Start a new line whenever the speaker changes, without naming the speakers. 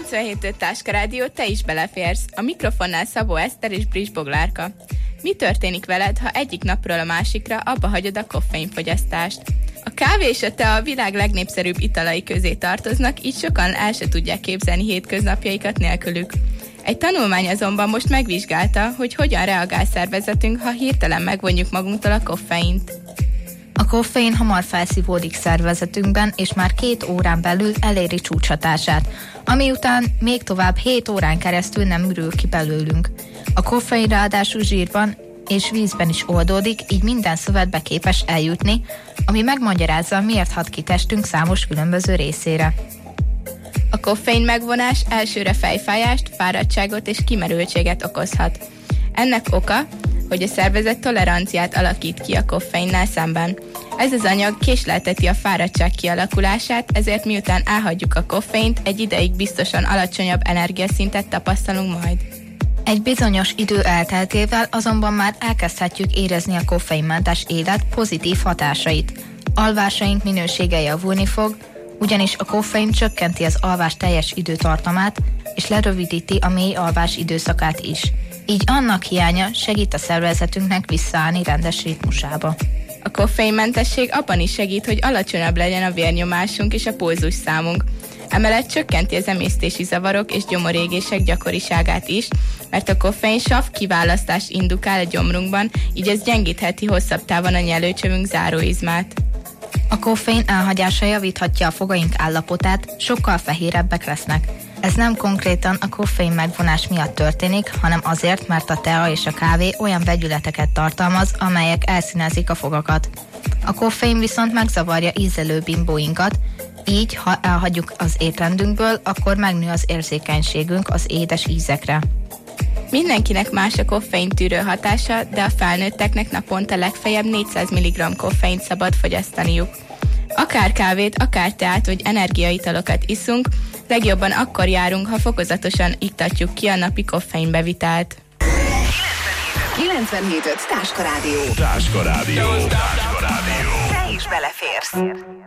97.5 Táska Rádió, te is beleférsz. A mikrofonnál Szabó Eszter és Briss Boglárka. Mi történik veled, ha egyik napról a másikra abba hagyod a koffeinfogyasztást? A kávé és a tea a világ legnépszerűbb italai közé tartoznak, így sokan el se tudják képzelni hétköznapjaikat nélkülük. Egy tanulmány azonban most megvizsgálta, hogy hogyan reagál szervezetünk, ha hirtelen megvonjuk magunktól a koffeint.
A koffein hamar felszívódik szervezetünkben, és már 2 órán belül eléri csúcshatását, ami után még tovább 7 órán keresztül nem ürül ki belőlünk. A koffein ráadásul zsírban és vízben is oldódik, így minden szövetbe képes eljutni, ami megmagyarázza, miért hat ki testünk számos különböző részére.
A koffein megvonás elsőre fejfájást, fáradtságot és kimerültséget okozhat. Ennek oka, hogy a szervezet toleranciát alakít ki a koffeinnel szemben. Ez az anyag késlelteti a fáradtság kialakulását, ezért miután elhagyjuk a koffeint, egy ideig biztosan alacsonyabb energiaszintet tapasztalunk majd.
Egy bizonyos idő elteltével azonban már elkezdhetjük érezni a koffeinmentes élet pozitív hatásait. Alvásaink minősége javulni fog, ugyanis a koffein csökkenti az alvás teljes időtartamát, és lerövidíti a mély alvás időszakát is. Így annak hiánya segít a szervezetünknek visszaállni rendes ritmusába.
A koffeinmentesség abban is segít, hogy alacsonyabb legyen a vérnyomásunk és a pulzusszámunk. Emellett csökkenti az emésztési zavarok és gyomorégések gyakoriságát is, mert a koffein sav kiválasztást indukál a gyomrunkban, így ez gyengítheti hosszabb távon a nyelőcsövünk záróizmát.
A koffein elhagyása javíthatja a fogaink állapotát, sokkal fehérebbek lesznek. Ez nem konkrétan a koffein megvonás miatt történik, hanem azért, mert a tea és a kávé olyan vegyületeket tartalmaz, amelyek elszínezik a fogakat. A koffein viszont megzavarja ízlelő bimbóinkat, így, ha elhagyjuk az étrendünkből, akkor megnő az érzékenységünk az édes ízekre.
Mindenkinek más a koffein tűrő hatása, de a felnőtteknek naponta legfeljebb 400 mg koffeint szabad fogyasztaniuk. Akár kávét, akár teát vagy energiaitalokat iszunk, legjobban akkor járunk, ha fokozatosan iktatjuk ki a napi koffeinbevitelt.
97.5 Táska Rádió.
Táska Rádió.
Te is beleférsz.